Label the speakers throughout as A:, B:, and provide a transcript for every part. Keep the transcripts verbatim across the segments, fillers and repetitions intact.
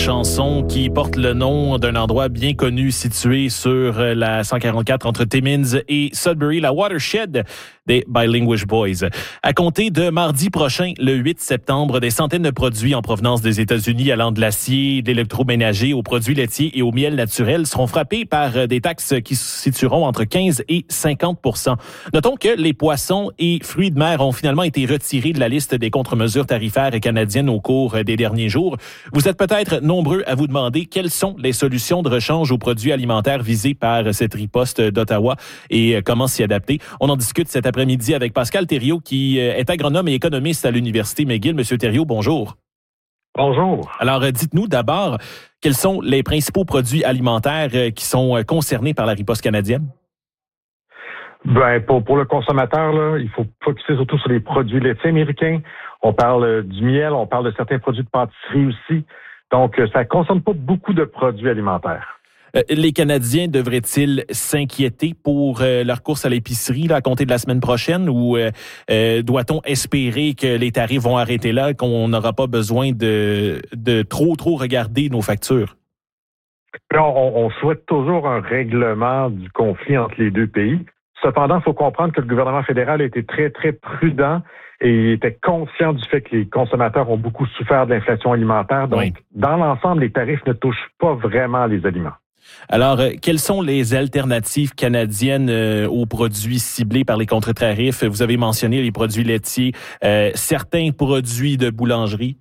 A: chanson qui porte le nom d'un endroit bien connu situé sur la cent quarante-quatre entre Timmins et Sudbury, la Watershed des Bilingual Boys. À compter de mardi prochain, le huit septembre, des centaines de produits en provenance des États-Unis allant de l'acier, de l'électroménager aux produits laitiers et au miel naturel seront frappés par des taxes qui se situeront entre quinze et cinquante pour cent. Notons que les poissons et fruits de mer ont finalement été retirés de la liste des contre-mesures tarifaires canadiennes au cours des derniers jours. Vous êtes peut-être nombreux à vous demander quelles sont les solutions de rechange aux produits alimentaires visés par cette riposte d'Ottawa et comment s'y adapter. On en discute cet après-midi avec Pascal Thériault qui est agronome et économiste à l'Université McGill. Monsieur Thériault, bonjour.
B: Bonjour.
A: Alors, dites-nous d'abord, quels sont les principaux produits alimentaires qui sont concernés par la riposte canadienne?
B: Ben, pour, pour le consommateur, là, il faut focuser surtout sur les produits laitiers américains. On parle du miel, on parle de certains produits de pâtisserie aussi. Donc, ça ne concerne pas beaucoup de produits alimentaires.
A: Euh, les Canadiens devraient-ils s'inquiéter pour euh, leur course à l'épicerie là, à compter de la semaine prochaine ou euh, euh, doit-on espérer que les tarifs vont arrêter là, qu'on n'aura pas besoin de, de trop, trop regarder nos factures?
B: On, on souhaite toujours un règlement du conflit entre les deux pays. Cependant, il faut comprendre que le gouvernement fédéral a été très, très prudent et était conscient du fait que les consommateurs ont beaucoup souffert de l'inflation alimentaire. Donc, oui. Dans l'ensemble, les tarifs ne touchent pas vraiment les aliments.
A: Alors, euh, quelles sont les alternatives canadiennes euh, aux produits ciblés par les contre-tarifs? Vous avez mentionné les produits laitiers, euh, certains produits de boulangerie.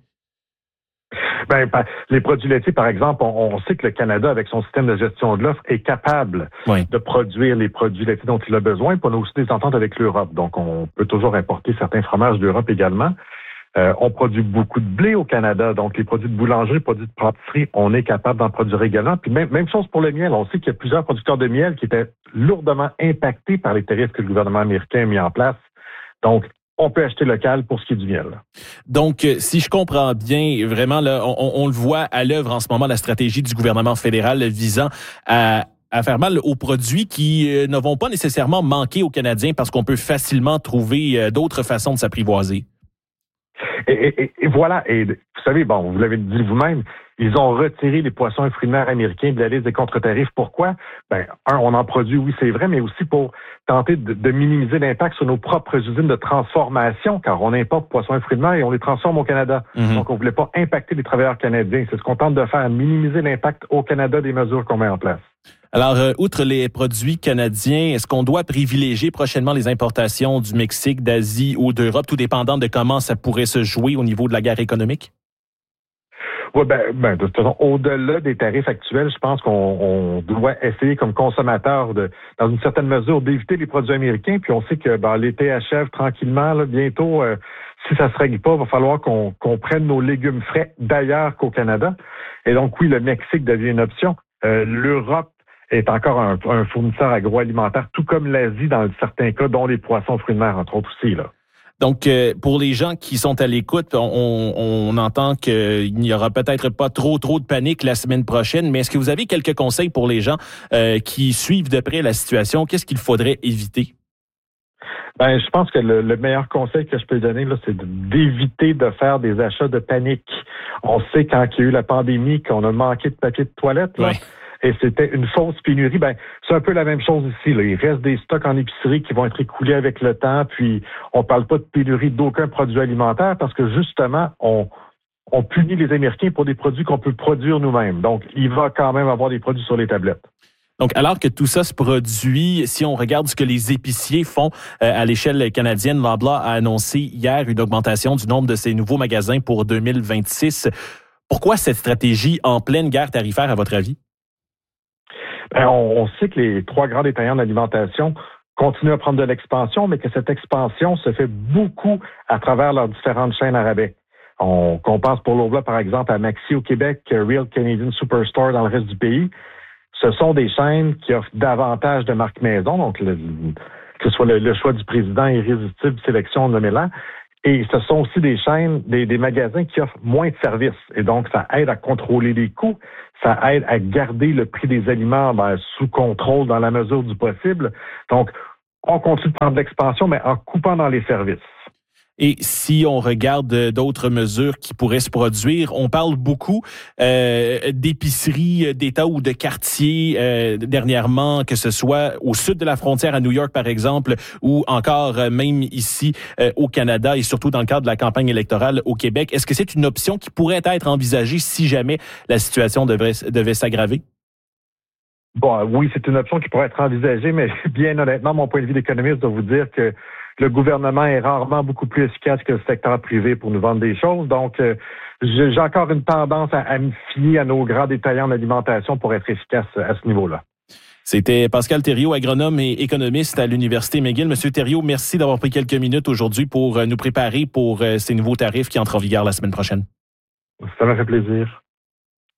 B: Ben, les produits laitiers, par exemple, on, on sait que le Canada, avec son système de gestion de l'offre, est capable oui. de produire les produits laitiers dont il a besoin. Puis on a aussi des ententes avec l'Europe. Donc, on peut toujours importer certains fromages d'Europe également. Euh, on produit beaucoup de blé au Canada. Donc, les produits de boulangerie, les produits de pâtisserie, on est capable d'en produire également. Puis même, même chose pour le miel. On sait qu'il y a plusieurs producteurs de miel qui étaient lourdement impactés par les tarifs que le gouvernement américain a mis en place. Donc, on peut acheter local pour ce qui est du miel.
A: Donc, si je comprends bien, vraiment, là, on, on le voit à l'œuvre en ce moment, la stratégie du gouvernement fédéral visant à, à faire mal aux produits qui euh, ne vont pas nécessairement manquer aux Canadiens parce qu'on peut facilement trouver euh, d'autres façons de s'apprivoiser.
B: Et, et, et voilà, et vous savez, bon, vous l'avez dit vous-même, ils ont retiré les poissons et fruits de mer américains de la liste des contre-tarifs. Pourquoi? Ben, un, on en produit, oui, c'est vrai, mais aussi pour tenter de, de minimiser l'impact sur nos propres usines de transformation, car on importe poissons et fruits de mer et on les transforme au Canada. Mm-hmm. Donc, on ne voulait pas impacter les travailleurs canadiens. C'est ce qu'on tente de faire, minimiser l'impact au Canada des mesures qu'on met en place.
A: Alors, euh, outre les produits canadiens, est-ce qu'on doit privilégier prochainement les importations du Mexique, d'Asie ou d'Europe, tout dépendant de comment ça pourrait se jouer au niveau de la guerre économique?
B: Oui, ben, ben, de toute façon, au-delà des tarifs actuels, je pense qu'on on doit essayer comme consommateur, de, dans une certaine mesure, d'éviter les produits américains. Puis on sait que ben, l'été achève tranquillement. Là, bientôt, euh, si ça ne se règle pas, il va falloir qu'on, qu'on prenne nos légumes frais d'ailleurs qu'au Canada. Et donc, oui, le Mexique devient une option. Euh, L'Europe est encore un, un fournisseur agroalimentaire, tout comme l'Asie dans certains cas, dont les poissons, fruits de mer, entre autres aussi, là.
A: Donc, euh, pour les gens qui sont à l'écoute, on, on entend qu'il n'y aura peut-être pas trop, trop de panique la semaine prochaine, mais est-ce que vous avez quelques conseils pour les gens euh, qui suivent de près la situation? Qu'est-ce qu'il faudrait éviter?
B: Ben, je pense que le, le meilleur conseil que je peux donner, là, c'est de, d'éviter de faire des achats de panique. On sait quand il y a eu la pandémie qu'on a manqué de papier de toilette, là. Oui. Et c'était une fausse pénurie. Ben, c'est un peu la même chose ici, là. Il reste des stocks en épicerie qui vont être écoulés avec le temps, puis on parle pas de pénurie d'aucun produit alimentaire parce que justement, on, on punit les Américains pour des produits qu'on peut produire nous-mêmes. Donc, il va quand même avoir des produits sur les tablettes.
A: Donc, alors que tout ça se produit, si on regarde ce que les épiciers font euh, à l'échelle canadienne, Loblaw a annoncé hier une augmentation du nombre de ses nouveaux magasins pour deux mille vingt-six. Pourquoi cette stratégie en pleine guerre tarifaire, à votre avis?
B: Ben, on, on sait que les trois grands détaillants d'alimentation continuent à prendre de l'expansion, mais que cette expansion se fait beaucoup à travers leurs différentes chaînes à rabais. On, qu'on pense pour Loblaw, par exemple, à Maxi au Québec, Real Canadian Superstore dans le reste du pays. Ce sont des chaînes qui offrent davantage de marques maison, donc le, que ce soit le, le choix du président irrésistible, sélection, nommez-la. Et ce sont aussi des chaînes, des, des magasins qui offrent moins de services. Et donc, ça aide à contrôler les coûts, ça aide à garder le prix des aliments ben, sous contrôle dans la mesure du possible. Donc, on continue de prendre de l'expansion, mais en coupant dans les services.
A: Et si on regarde d'autres mesures qui pourraient se produire, on parle beaucoup euh, d'épiceries d'État ou de quartiers euh, dernièrement, que ce soit au sud de la frontière à New York, par exemple, ou encore euh, même ici euh, au Canada et surtout dans le cadre de la campagne électorale au Québec. Est-ce que c'est une option qui pourrait être envisagée si jamais la situation devrait, devait s'aggraver?
B: Bon, oui, c'est une option qui pourrait être envisagée, mais bien honnêtement, mon point de vue d'économiste doit vous dire que le gouvernement est rarement beaucoup plus efficace que le secteur privé pour nous vendre des choses. Donc, euh, j'ai encore une tendance à, à me fier à nos grands détaillants d'alimentation pour être efficace à ce niveau-là.
A: C'était Pascal Thériault, agronome et économiste à l'Université McGill. Monsieur Thériault, merci d'avoir pris quelques minutes aujourd'hui pour nous préparer pour ces nouveaux tarifs qui entrent en vigueur la semaine prochaine.
B: Ça m'a fait plaisir.